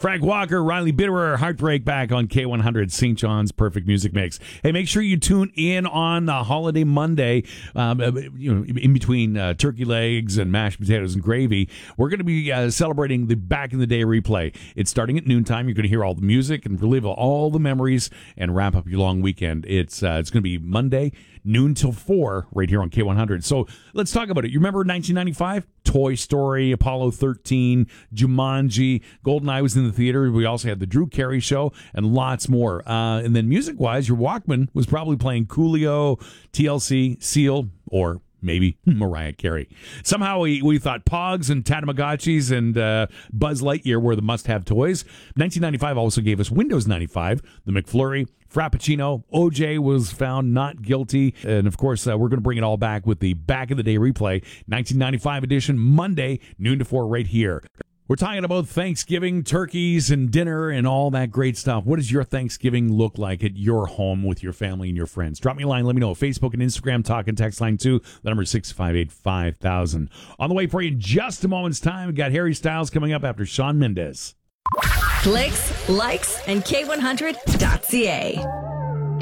Frank Walker, Riley Bitterer, Heartbreak back on K100, St. John's Perfect Music Mix. Hey, make sure you tune in on the Holiday Monday, in between turkey legs and mashed potatoes and gravy. We're going to be celebrating the Back in the Day replay. It's starting at noontime. You're going to hear all the music and relive all the memories and wrap up your long weekend. It's going to be Monday, noon till 4, right here on K100. So let's talk about it. You remember 1995? Toy Story, Apollo 13, Jumanji, GoldenEye was in the theater. We also had the Drew Carey Show and lots more. And then music-wise, your Walkman was probably playing Coolio, TLC, Seal, or maybe Mariah Carey. Somehow we thought Pogs and Tatamagotchis and Buzz Lightyear were the must-have toys. 1995 also gave us Windows 95, the McFlurry, Frappuccino. OJ was found not guilty. And, of course, we're going to bring it all back with the Back in the Day replay, 1995 edition, Monday, noon to 4, right here. We're talking about Thanksgiving, turkeys, and dinner, and all that great stuff. What does your Thanksgiving look like at your home with your family and your friends? Drop me a line. Let me know. Facebook and Instagram, talk and text line 2. The number is 658-5000. On the way for you in just a moment's time, we got Harry Styles coming up after Shawn Mendes. Clicks, likes, and K100.ca.